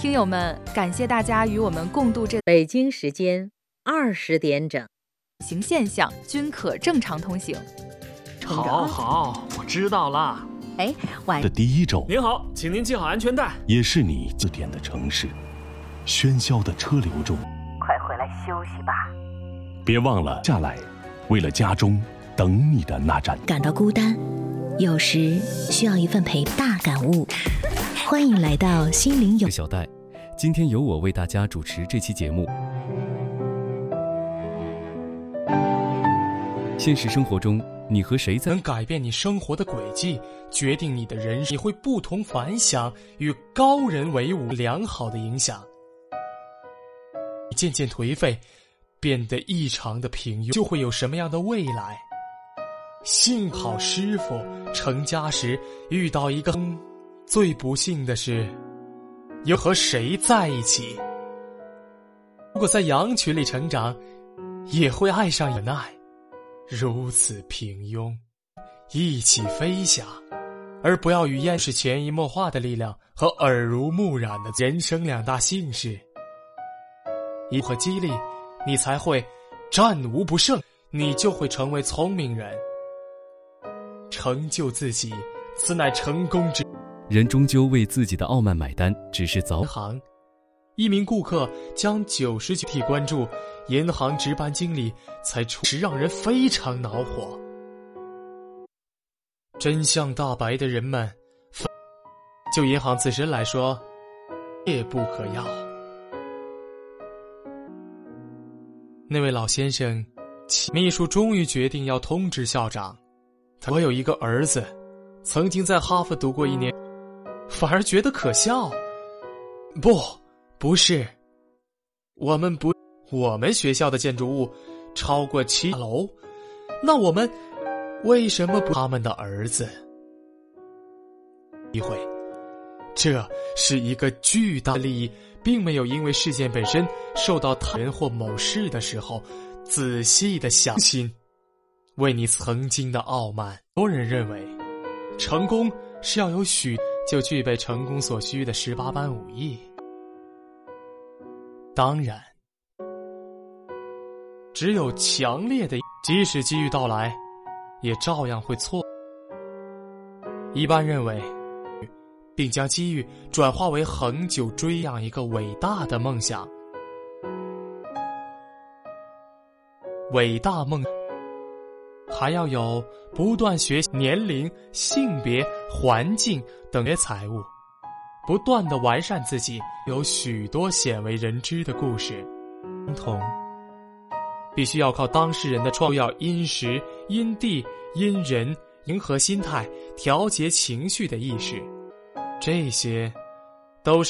听友们，感谢大家与我们共度这北京时间20点整， 行现象均可正常通行。 好，我知道了。 的第一周， 您好，请您系好安全带。 也是你字典的城市，喧嚣的车流中， 快回来休息吧。 别忘了下来，为了家中等你的那盏。 感到孤单，有时需要一份陪大感悟。欢迎来到心灵有小戴，今天由我为大家主持这期节目。现实生活中，你和谁在能改变你生活的轨迹，决定你的人生，你会不同凡响，与高人为伍，良好的影响。你渐渐颓废，变得异常的平庸，就会有什么样的未来？幸好师傅成家时遇到一个，最不幸的是，又和谁在一起？如果在羊群里成长，也会爱上忍耐。如此平庸，一起飞翔，而不要与厌世潜移默化的力量和耳濡目染的人生两大幸事。一和激励，你才会战无不胜，你就会成为聪明人。成就自己，此乃成功之。 人终究为自己的傲慢买单，只是早行。一名顾客将99题关注，银行值班经理才出时，让人非常恼火。真相大白的人们，就银行自身来说，也不可要。那位老先生，秘书终于决定要通知校长，我有一个儿子，曾经在哈佛读过1年，反而觉得可笑。不是，我们学校的建筑物超过7楼，那我们为什么不他们的儿子？机会，这是一个巨大的利益，并没有因为事件本身受到他人或某事的时候，仔细的想心，为你曾经的傲慢。多人认为，成功是要有就具备成功所需的18般武艺。当然，只有强烈的，即使机遇到来，也照样会错。一般认为，并将机遇转化为恒久追养一个伟大的梦想。伟大梦还要有不断学习年龄、性别、环境等些财物，不断地完善自己。有许多鲜为人知的故事，必须要靠当事人的创作，要因时、因地、因人，迎合心态，调节情绪的意识，这些都是